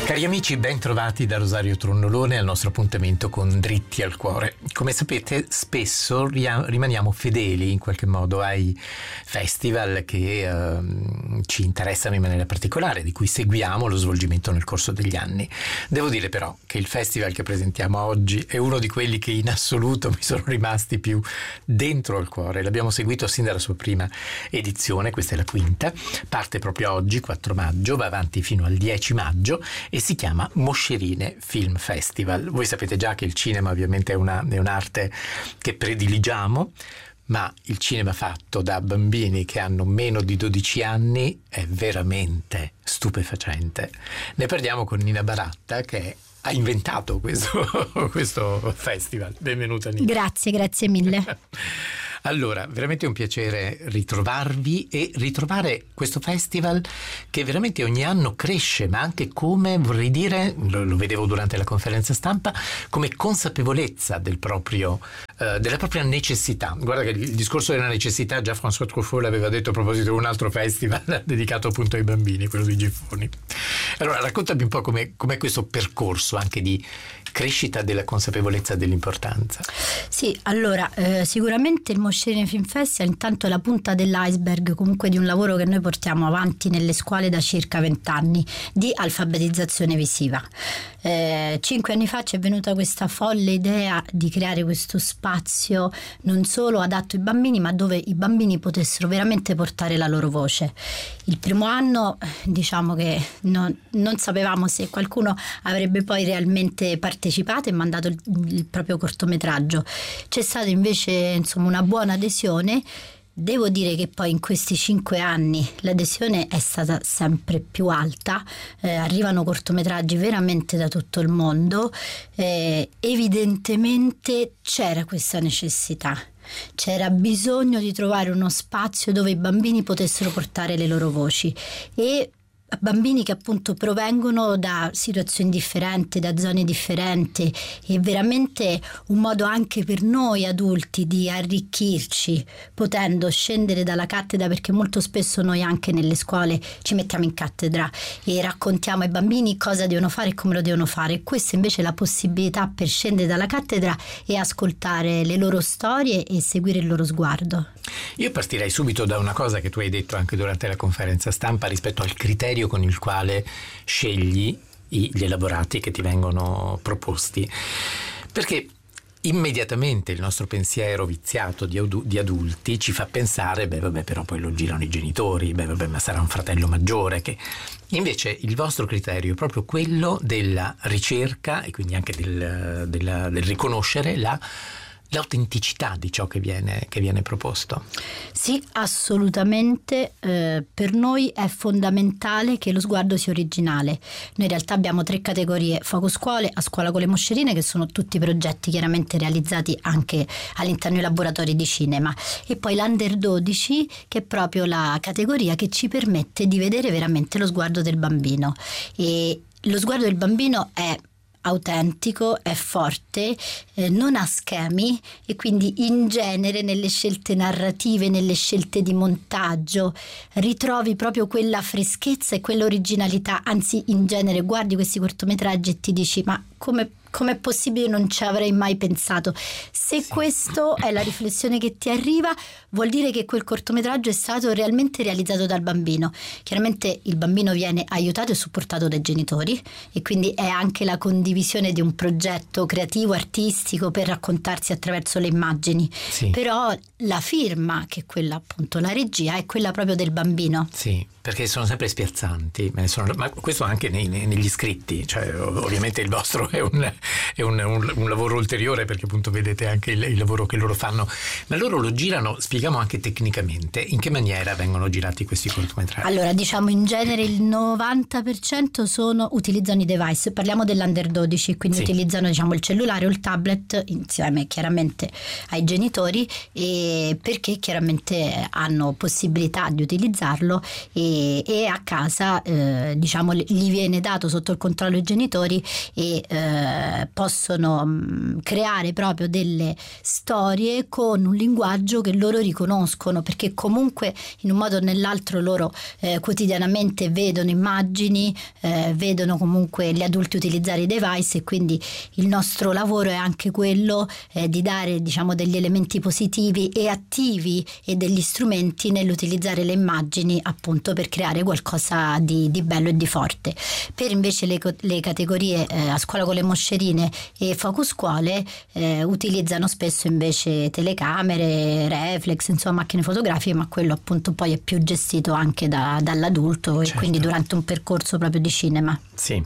Cari amici, ben trovati da Rosario Tronnolone al nostro appuntamento con Dritti al Cuore. Come sapete, spesso rimaniamo fedeli in qualche modo ai festival che ci interessano in maniera particolare, di cui seguiamo lo svolgimento nel corso degli anni. Devo dire però che il festival che presentiamo oggi è uno di quelli che in assoluto mi sono rimasti più dentro al cuore. L'abbiamo seguito sin dalla sua prima edizione, questa è la quinta, parte proprio oggi, 4 maggio, va avanti fino al 10 maggio e si chiama Moscerine Film Festival. Voi sapete già che il cinema ovviamente è un'arte che prediligiamo, ma il cinema fatto da bambini che hanno meno di 12 anni è veramente stupefacente. Ne parliamo con Nina Baratta, che ha inventato questo festival. Benvenuta Nina. Grazie mille. Allora, veramente un piacere ritrovarvi e ritrovare questo festival che veramente ogni anno cresce, ma anche come, vorrei dire, lo vedevo durante la conferenza stampa, come consapevolezza della propria necessità. Guarda che il discorso della necessità già François Truffaut l'aveva detto a proposito di un altro festival dedicato appunto ai bambini, quello di Giffoni. Allora, raccontami un po' com'è questo percorso anche di crescita della consapevolezza dell'importanza. Sì, allora sicuramente il Moscerine Film Festival intanto è la punta dell'iceberg comunque di un lavoro che noi portiamo avanti nelle scuole da circa 20 anni di alfabetizzazione visiva. 5 anni fa ci è venuta questa folle idea di creare questo spazio non solo adatto ai bambini, ma dove i bambini potessero veramente portare la loro voce. Il primo anno diciamo che non sapevamo se qualcuno avrebbe poi realmente partecipato e mandato il proprio cortometraggio. C'è stata invece una buona adesione. Devo dire che poi in questi 5 anni l'adesione è stata sempre più alta, arrivano cortometraggi veramente da tutto il mondo, evidentemente c'era questa necessità. C'era bisogno di trovare uno spazio dove i bambini potessero portare le loro voci e bambini che appunto provengono da situazioni differenti, da zone differenti, e veramente un modo anche per noi adulti di arricchirci potendo scendere dalla cattedra, perché molto spesso noi anche nelle scuole ci mettiamo in cattedra e raccontiamo ai bambini cosa devono fare e come lo devono fare. Questa invece è la possibilità per scendere dalla cattedra e ascoltare le loro storie e seguire il loro sguardo. Io partirei subito da una cosa che tu hai detto anche durante la conferenza stampa rispetto al criterio con il quale scegli gli elaborati che ti vengono proposti, perché immediatamente il nostro pensiero viziato di adulti ci fa pensare però poi lo girano i genitori, ma sarà un fratello maggiore, che invece il vostro criterio è proprio quello della ricerca e quindi anche del riconoscere l'autenticità di ciò che viene proposto. Sì, assolutamente. Per noi è fondamentale che lo sguardo sia originale. Noi in realtà abbiamo 3 categorie: Focus Scuole, A Scuola con le Moscerine, che sono tutti progetti chiaramente realizzati anche all'interno dei laboratori di cinema, e poi l'Under 12, che è proprio la categoria che ci permette di vedere veramente lo sguardo del bambino. E lo sguardo del bambino è autentico, è forte, non ha schemi, e quindi in genere nelle scelte narrative, nelle scelte di montaggio ritrovi proprio quella freschezza e quella originalità. Anzi, in genere guardi questi cortometraggi e ti dici: ma com'è possibile, non ci avrei mai pensato. Se sì, questo è la riflessione che ti arriva, vuol dire che quel cortometraggio è stato realmente realizzato dal bambino. Chiaramente il bambino viene aiutato e supportato dai genitori, e quindi è anche la condivisione di un progetto creativo, artistico, per raccontarsi attraverso le immagini. Sì. Però la firma, che è quella appunto, la regia, è quella proprio del bambino. Sì, perché sono sempre spiazzanti, ma questo anche negli scritti, cioè ovviamente il vostro è un lavoro ulteriore, perché appunto vedete anche il lavoro che loro fanno, ma loro lo girano. Spieghiamo anche tecnicamente in che maniera vengono girati questi cortometraggi. Allora, diciamo in genere il 90% utilizzano i device. Parliamo dell'Under 12, quindi sì, utilizzano il cellulare o il tablet insieme chiaramente ai genitori, e perché chiaramente hanno possibilità di utilizzarlo, e e a casa diciamo gli viene dato sotto il controllo dei genitori e possono creare proprio delle storie con un linguaggio che loro riconoscono, perché comunque in un modo o nell'altro loro quotidianamente vedono immagini, vedono comunque gli adulti utilizzare i device, e quindi il nostro lavoro è anche quello di dare, diciamo, degli elementi positivi e attivi e degli strumenti nell'utilizzare le immagini, appunto, per creare qualcosa di bello e di forte. Per invece le categorie a scuola con le moscerine e focus scuole utilizzano spesso invece telecamere, reflex, insomma macchine fotografiche, ma quello appunto poi è più gestito anche dall'adulto, certo. E quindi durante un percorso proprio di cinema. Sì.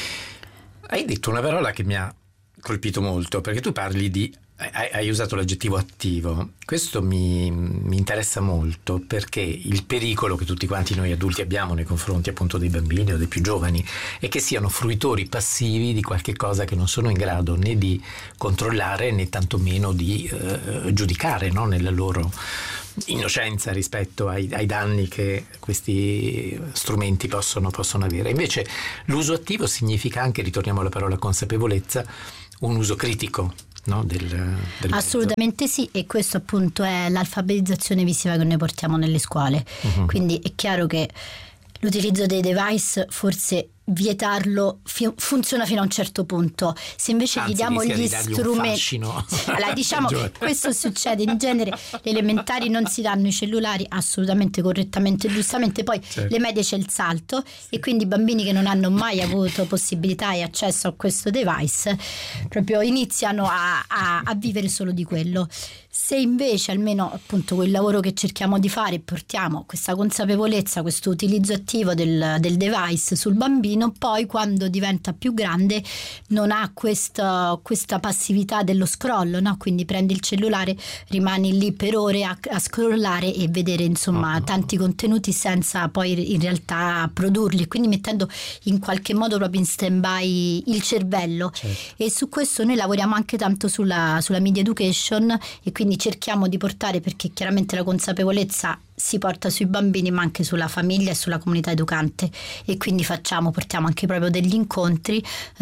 Hai detto una parola che mi ha colpito molto, perché tu parli di hai usato l'aggettivo attivo. Questo mi interessa molto, perché il pericolo che tutti quanti noi adulti abbiamo nei confronti appunto dei bambini o dei più giovani è che siano fruitori passivi di qualche cosa che non sono in grado né di controllare né tantomeno di giudicare, no? Nella loro innocenza rispetto ai danni che questi strumenti possono avere. Invece l'uso attivo significa anche, ritorniamo alla parola consapevolezza, un uso critico, no? del Assolutamente mezzo. Sì, e questo appunto è l'alfabetizzazione visiva che noi portiamo nelle scuole. Quindi è chiaro che l'utilizzo dei device, forse vietarlo funziona fino a un certo punto. Se invece gli diamo gli strumenti, allora, diciamo questo succede in genere. Le elementari non si danno i cellulari, assolutamente correttamente, giustamente, poi certo. Le medie c'è il salto, e quindi i bambini che non hanno mai avuto possibilità e accesso a questo device proprio iniziano a vivere solo di quello. Se invece almeno appunto quel lavoro che cerchiamo di fare, portiamo questa consapevolezza, questo utilizzo attivo del device sul bambino, poi quando diventa più grande non ha questa passività dello scroll, no? Quindi prendi il cellulare, rimani lì per ore a scrollare e vedere insomma tanti contenuti senza poi in realtà produrli, quindi mettendo in qualche modo proprio in stand-by il cervello. Certo. E su questo noi lavoriamo anche tanto sulla media education, e quindi cerchiamo di portare, perché chiaramente la consapevolezza si porta sui bambini ma anche sulla famiglia e sulla comunità educante, e quindi portiamo anche proprio degli incontri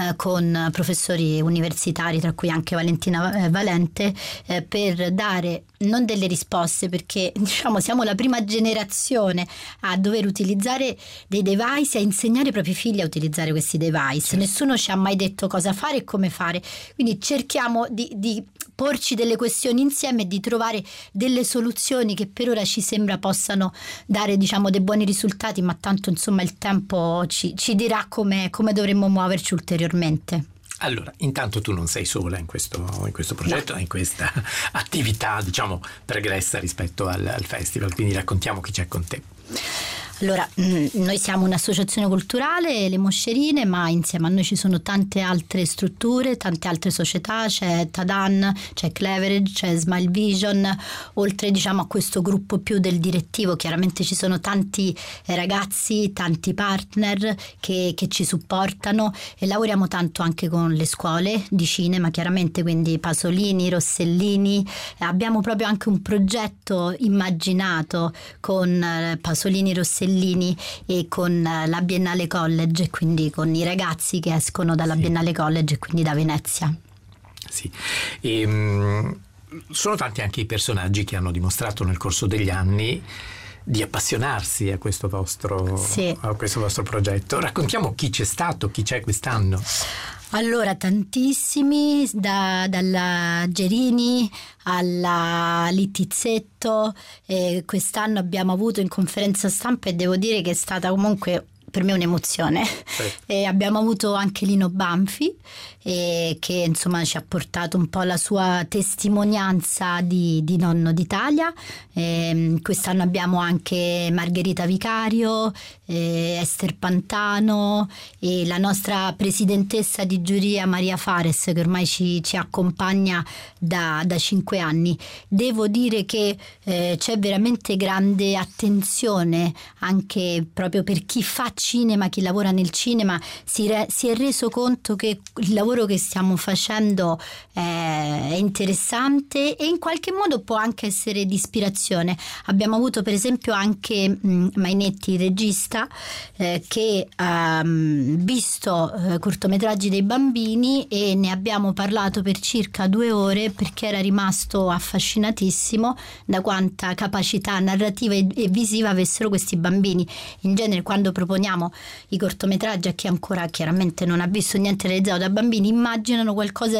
con professori universitari, tra cui anche Valentina Valente, per dare non delle risposte, perché diciamo siamo la prima generazione a dover utilizzare dei device e a insegnare ai propri figli a utilizzare questi device. Sì. Nessuno ci ha mai detto cosa fare e come fare, quindi cerchiamo di porci delle questioni insieme e di trovare delle soluzioni che per ora ci sembra possano dare, diciamo, dei buoni risultati, ma tanto insomma il tempo ci dirà come dovremmo muoverci ulteriormente. Allora, intanto tu non sei sola in questo progetto, no. In questa attività, diciamo, pregressa rispetto al festival, quindi raccontiamo chi c'è con te. Allora, noi siamo un'associazione culturale, le Moscerine, ma insieme a noi ci sono tante altre strutture, tante altre società, c'è Tadan, c'è Cleverage, c'è Smile Vision, oltre diciamo a questo gruppo più del direttivo. Chiaramente ci sono tanti ragazzi, tanti partner che ci supportano, e lavoriamo tanto anche con le scuole di cinema, chiaramente, quindi Pasolini, Rossellini. Abbiamo proprio anche un progetto immaginato con Pasolini, Rossellini e con la Biennale College, quindi con i ragazzi che escono dalla Biennale College e quindi da Venezia. Sì. Sono tanti anche i personaggi che hanno dimostrato nel corso degli anni di appassionarsi a questo vostro progetto. Raccontiamo chi c'è stato, chi c'è quest'anno. Allora, tantissimi, dalla Gerini alla Littizzetto. Quest'anno abbiamo avuto in conferenza stampa, e devo dire che è stata comunque per me un'emozione. Sì. Abbiamo avuto anche Lino Banfi, che insomma ci ha portato un po' la sua testimonianza di nonno d'Italia. Quest'anno abbiamo anche Margherita Vicario, Ester Pantano e la nostra presidentessa di giuria Maria Fares, che ormai ci accompagna da 5 anni. Devo dire che c'è veramente grande attenzione anche proprio per chi fa cinema, chi lavora nel cinema si è reso conto che il lavoro che stiamo facendo è interessante e in qualche modo può anche essere di ispirazione. Abbiamo avuto per esempio anche Mainetti, il regista, che ha visto cortometraggi dei bambini e ne abbiamo parlato per circa 2 ore perché era rimasto affascinatissimo da quanta capacità narrativa e visiva avessero questi bambini. In genere quando proponiamo i cortometraggi a chi ancora chiaramente non ha visto niente realizzato da bambini, immaginano qualcosa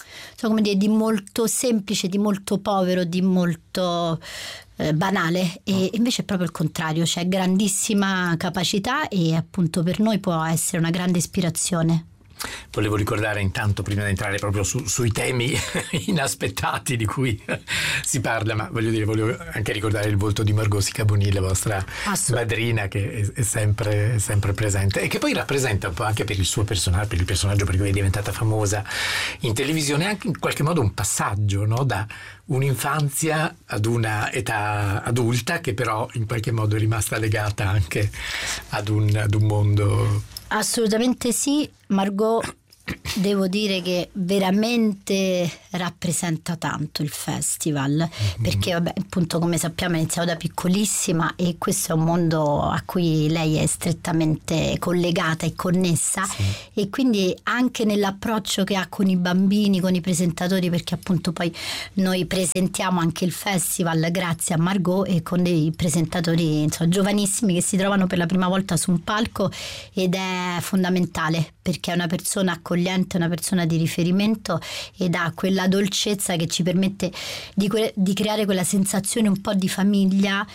di molto semplice, di molto povero, di molto banale, e invece è proprio il contrario, c'è grandissima capacità e appunto per noi può essere una grande ispirazione. Volevo ricordare intanto, prima di entrare proprio sui temi inaspettati di cui si parla, ma voglio anche ricordare il volto di Margot Sicaboni, la vostra madrina, che è sempre presente e che poi rappresenta un po' anche per il suo personaggio, per il personaggio per cui è diventata famosa in televisione, anche in qualche modo un passaggio, no? Da un'infanzia ad una età adulta che però in qualche modo è rimasta legata anche ad un mondo. Assolutamente sì, Margot devo dire che veramente rappresenta tanto il festival, perché vabbè, appunto come sappiamo è iniziato da piccolissima e questo è un mondo a cui lei è strettamente collegata e connessa, sì. E quindi anche nell'approccio che ha con i bambini, con i presentatori, perché appunto poi noi presentiamo anche il festival grazie a Margot e con dei presentatori giovanissimi che si trovano per la prima volta su un palco, ed è fondamentale perché è una persona accogliente, una persona di riferimento ed ha quella dolcezza che ci permette di creare quella sensazione un po' di famiglia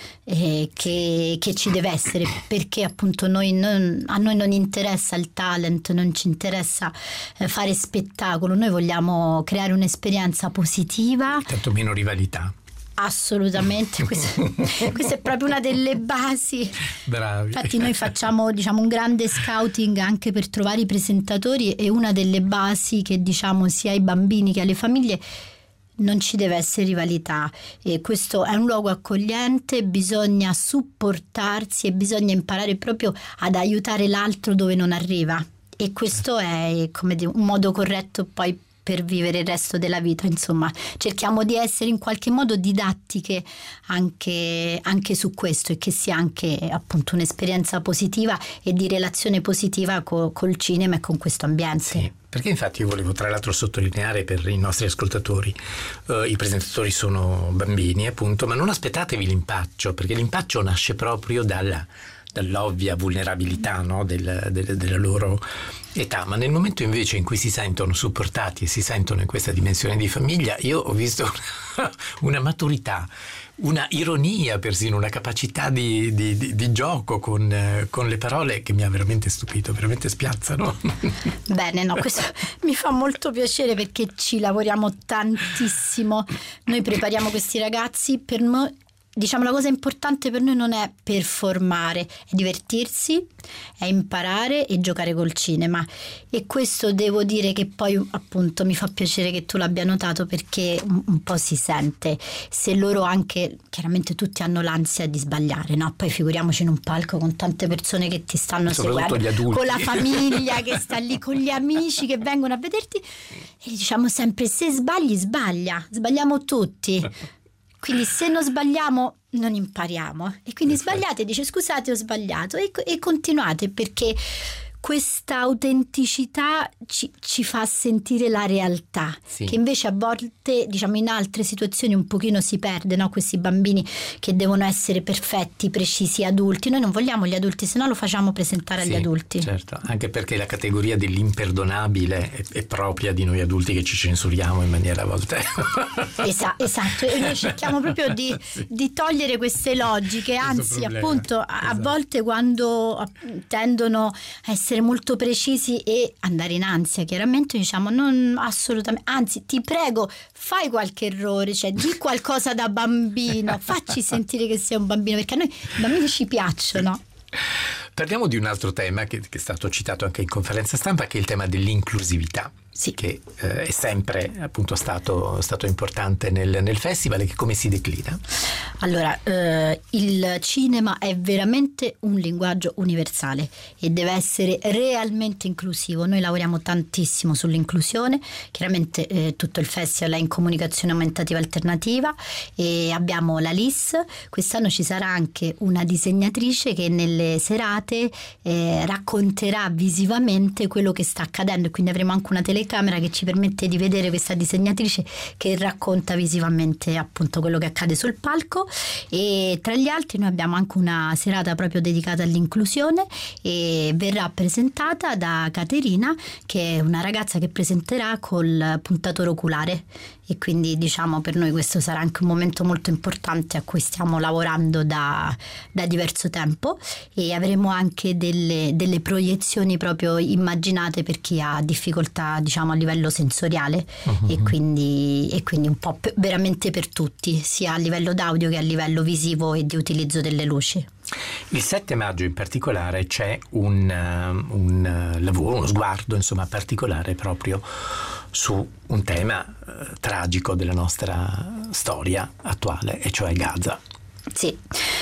che ci deve essere, perché appunto a noi non interessa il talent, non ci interessa fare spettacolo, noi vogliamo creare un'esperienza positiva. Tanto meno rivalità. Assolutamente, questa è proprio una delle basi. Bravi. Infatti noi facciamo un grande scouting anche per trovare i presentatori e una delle basi che diciamo sia ai bambini che alle famiglie: non ci deve essere rivalità, e questo è un luogo accogliente, bisogna supportarsi e bisogna imparare proprio ad aiutare l'altro dove non arriva, e questo è un modo corretto poi per vivere il resto della vita. Insomma, cerchiamo di essere in qualche modo didattiche anche su questo, e che sia anche appunto un'esperienza positiva e di relazione positiva col cinema e con questo ambiente. Sì, perché infatti io volevo tra l'altro sottolineare per i nostri ascoltatori, i presentatori sono bambini appunto, ma non aspettatevi l'impaccio, perché l'impaccio nasce proprio dall'ovvia vulnerabilità, no? della loro età, ma nel momento invece in cui si sentono supportati e si sentono in questa dimensione di famiglia, io ho visto una maturità, una ironia, persino una capacità di gioco con le parole che mi ha veramente stupito, veramente spiazzano. Bene, no, questo mi fa molto piacere perché ci lavoriamo tantissimo, noi prepariamo questi ragazzi. Per noi, diciamo, la cosa importante per noi non è performare, è divertirsi, è imparare e giocare col cinema, e questo devo dire che poi appunto mi fa piacere che tu l'abbia notato, perché un po' si sente. Se loro anche, chiaramente tutti hanno l'ansia di sbagliare, no? Poi figuriamoci in un palco con tante persone che ti stanno seguendo, con la famiglia che sta lì, con gli amici che vengono a vederti, e diciamo sempre: se sbagli, sbagliamo tutti. Quindi se non sbagliamo non impariamo, e quindi sbagliate, dice scusate ho sbagliato, e continuate, perché questa autenticità ci fa sentire la realtà, sì. Che invece a volte, diciamo, in altre situazioni un pochino si perde, no? Questi bambini che devono essere perfetti, precisi, adulti. Noi non vogliamo gli adulti, se no lo facciamo presentare agli adulti. Certo, anche perché la categoria dell'imperdonabile è propria di noi adulti, che ci censuriamo in maniera a volte. Esatto, e noi cerchiamo proprio di togliere queste logiche, anzi appunto a volte quando tendono a essere molto precisi e andare in ansia, chiaramente diciamo non assolutamente, anzi ti prego fai qualche errore, cioè di qualcosa da bambino, facci sentire che sei un bambino, perché a noi i bambini ci piacciono. Parliamo di un altro tema che è stato citato anche in conferenza stampa, che è il tema dell'inclusività. Sì. Che è sempre appunto stato importante nel festival, e che come si declina? Allora, il cinema è veramente un linguaggio universale e deve essere realmente inclusivo. Noi lavoriamo tantissimo sull'inclusione, chiaramente tutto il festival è in comunicazione aumentativa alternativa e abbiamo la LIS. Quest'anno ci sarà anche una disegnatrice che nelle serate racconterà visivamente quello che sta accadendo, e quindi avremo anche una telecamera che ci permette di vedere questa disegnatrice che racconta visivamente appunto quello che accade sul palco. E tra gli altri noi abbiamo anche una serata proprio dedicata all'inclusione, e verrà presentata da Caterina, che è una ragazza che presenterà col puntatore oculare, e quindi diciamo per noi questo sarà anche un momento molto importante a cui stiamo lavorando da diverso tempo, e avremo anche delle proiezioni proprio immaginate per chi ha difficoltà diciamo a livello sensoriale, e quindi un po' veramente per tutti, sia a livello d'audio che a livello visivo e di utilizzo delle luci. Il 7 maggio in particolare c'è un lavoro, uno sguardo insomma particolare proprio su un tema tragico della nostra storia attuale, e cioè Gaza. Sì,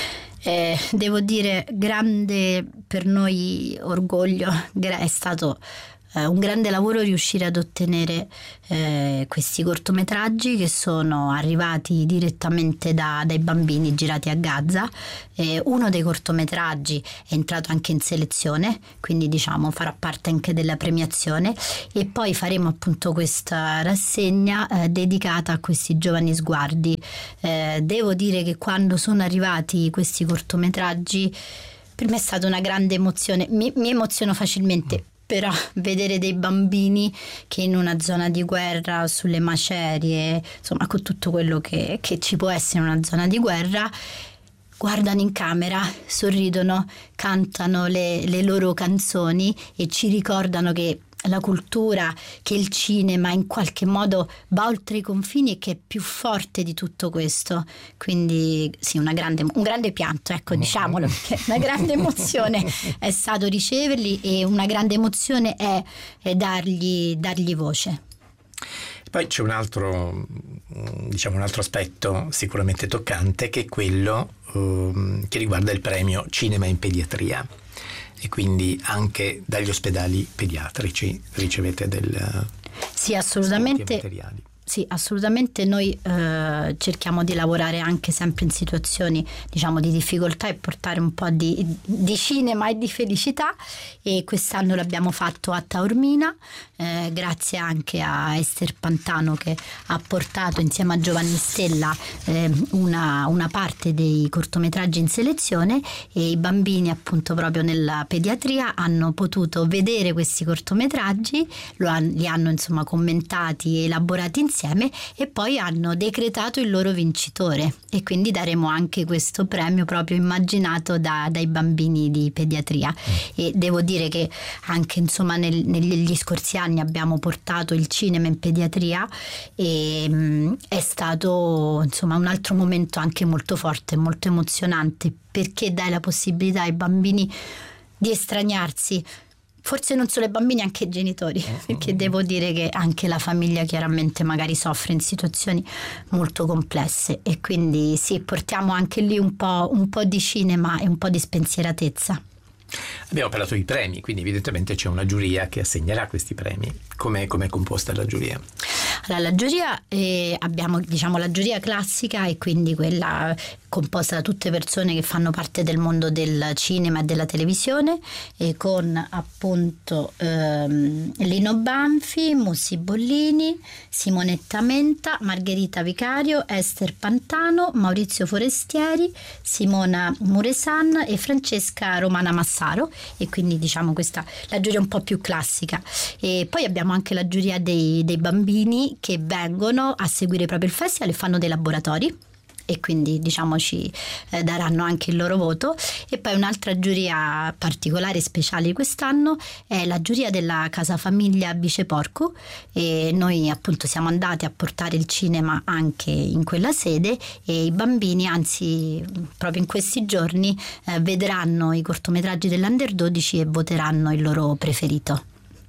devo dire grande per noi orgoglio, è stato un grande lavoro riuscire ad ottenere questi cortometraggi che sono arrivati direttamente dai bambini girati a Gaza. Uno dei cortometraggi è entrato anche in selezione, quindi diciamo farà parte anche della premiazione, e poi faremo appunto questa rassegna dedicata a questi giovani sguardi. Devo dire che quando sono arrivati questi cortometraggi per me è stata una grande emozione, mi emoziono facilmente. Però vedere dei bambini che in una zona di guerra, sulle macerie, insomma con tutto quello che ci può essere in una zona di guerra, guardano in camera, sorridono, cantano le loro canzoni e ci ricordano che la cultura, che il cinema in qualche modo va oltre i confini e che è più forte di tutto questo. Quindi sì, un grande pianto, ecco, diciamolo, perché una grande emozione è stato riceverli, e una grande emozione è dargli voce. Poi c'è un altro aspetto sicuramente toccante, che è quello che riguarda il premio Cinema in Pediatria, e quindi anche dagli ospedali pediatrici ricevete sì, assolutamente materiali. Sì, assolutamente. Noi cerchiamo di lavorare anche sempre in situazioni diciamo di difficoltà e portare un po' di cinema e di felicità, e quest'anno l'abbiamo fatto a Taormina, grazie anche a Ester Pantano che ha portato insieme a Giovanni Stella una parte dei cortometraggi in selezione, e i bambini appunto proprio nella pediatria hanno potuto vedere questi cortometraggi, li hanno insomma commentati e elaborati insieme, e poi hanno decretato il loro vincitore, e quindi daremo anche questo premio proprio immaginato dai bambini di pediatria. E devo dire che anche insomma negli scorsi anni abbiamo portato il cinema in pediatria, e è stato insomma un altro momento anche molto forte, molto emozionante, perché dai la possibilità ai bambini di estraniarsi. Forse non solo i bambini, anche i genitori, perché devo dire che anche la famiglia chiaramente magari soffre in situazioni molto complesse, e quindi sì, portiamo anche lì un po' di cinema e un po' di spensieratezza. Abbiamo parlato di premi, quindi evidentemente c'è una giuria che assegnerà questi premi. Com'è composta la giuria? Allora, la giuria abbiamo diciamo la giuria classica, e quindi quella composta da tutte persone che fanno parte del mondo del cinema e della televisione, e con appunto Lino Banfi, Mussi Bollini, Simonetta Menta, Margherita Vicario, Ester Pantano, Maurizio Forestieri, Simona Muresan e Francesca Romana Massaro, e quindi diciamo questa la giuria un po' più classica. E poi abbiamo anche la giuria dei bambini che vengono a seguire proprio il festival e fanno dei laboratori, e quindi diciamo ci daranno anche il loro voto. E poi un'altra giuria particolare e speciale quest'anno è la giuria della Casa Famiglia Viceporcu, e noi appunto siamo andati a portare il cinema anche in quella sede, e i bambini, anzi proprio in questi giorni, vedranno i cortometraggi dell'Under 12 e voteranno il loro preferito.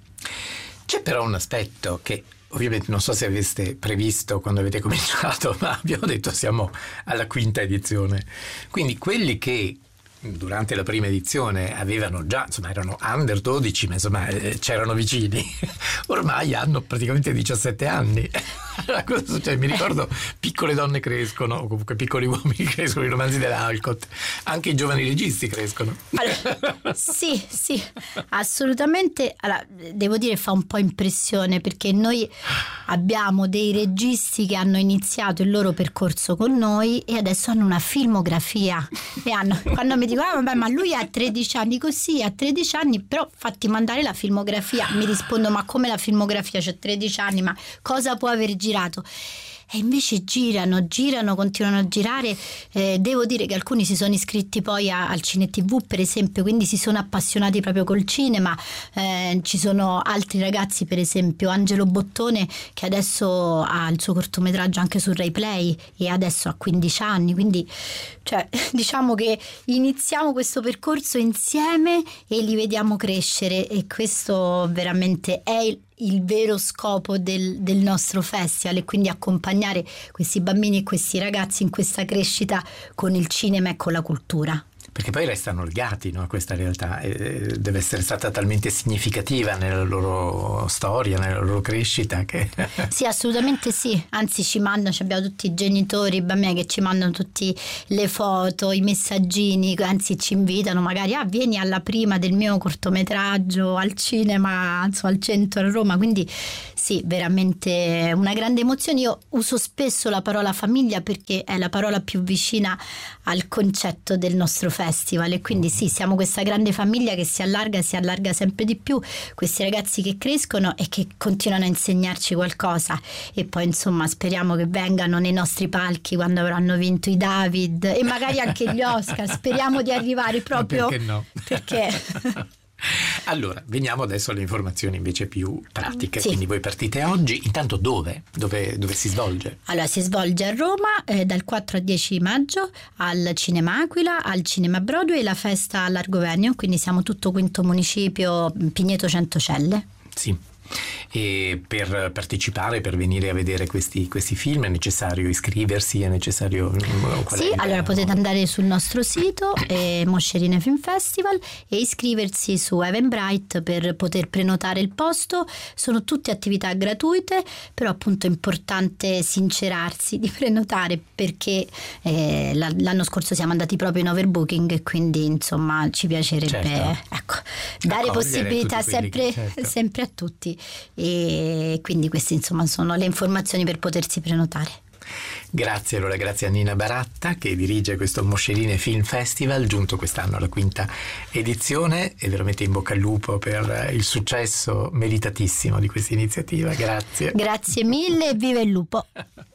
C'è però un aspetto che ovviamente non so se aveste previsto quando avete cominciato, ma abbiamo detto siamo alla 5ª edizione, quindi quelli che durante la prima edizione avevano già, insomma erano Under 12, ma insomma c'erano vicini, ormai hanno praticamente 17 anni. Cosa succede? Mi ricordo Piccole donne crescono, o comunque Piccoli uomini crescono, i romanzi dell'Alcott, anche i giovani registi crescono. Allora, sì, assolutamente. Allora, devo dire fa un po' impressione, perché noi abbiamo dei registi che hanno iniziato il loro percorso con noi e adesso hanno una filmografia, e quando mi dicono vabbè, ma lui ha 13 anni, così a 13 anni, però fatti mandare la filmografia. Mi rispondo, ma come la filmografia, c'è 13 anni, ma cosa può aver girato? E invece girano, continuano a girare. Devo dire che alcuni si sono iscritti poi al Cine TV, per esempio, quindi si sono appassionati proprio col cinema. Ci sono altri ragazzi, per esempio Angelo Bottone, che adesso ha il suo cortometraggio anche su Rai Play e adesso ha 15 anni, quindi cioè, diciamo che iniziamo questo percorso insieme e li vediamo crescere, e questo veramente è il vero scopo del nostro festival, e quindi accompagnare questi bambini e questi ragazzi in questa crescita con il cinema e con la cultura. Perché poi restano legati, no, a questa realtà, deve essere stata talmente significativa nella loro storia, nella loro crescita che... Sì, assolutamente sì, anzi abbiamo tutti i genitori, i bambini che ci mandano tutte le foto, i messaggini, anzi ci invitano magari, vieni alla prima del mio cortometraggio al cinema, al centro a Roma, quindi sì, veramente una grande emozione. Io uso spesso la parola famiglia perché è la parola più vicina al concetto del nostro festival, e quindi sì, siamo questa grande famiglia che si allarga sempre di più, questi ragazzi che crescono e che continuano a insegnarci qualcosa, e poi insomma speriamo che vengano nei nostri palchi quando avranno vinto i David e magari anche gli Oscar. Speriamo di arrivare proprio. Ma perché no? Perché allora, veniamo adesso alle informazioni invece più pratiche. Sì. Quindi voi partite oggi, intanto dove si svolge? Allora, si svolge a Roma dal 4 al 10 maggio al Cinema Aquila, al Cinema Broadway, la festa all'Argovennio, quindi siamo tutto quinto municipio, Pigneto Centocelle. Sì. E per partecipare, per venire a vedere questi film è necessario iscriversi, è necessario... Sì, allora potete andare sul nostro sito Moscerine Film Festival e iscriversi su Eventbrite per poter prenotare il posto. Sono tutte attività gratuite, però appunto è importante sincerarsi di prenotare, perché l'anno scorso siamo andati proprio in overbooking e quindi insomma ci piacerebbe dare possibilità sempre a tutti. E quindi queste insomma sono le informazioni per potersi prenotare. Grazie a Nina Baratta, che dirige questo Moscerine Film Festival, giunto quest'anno alla 5ª edizione, e veramente in bocca al lupo per il successo meritatissimo di questa iniziativa. Grazie mille e viva il lupo.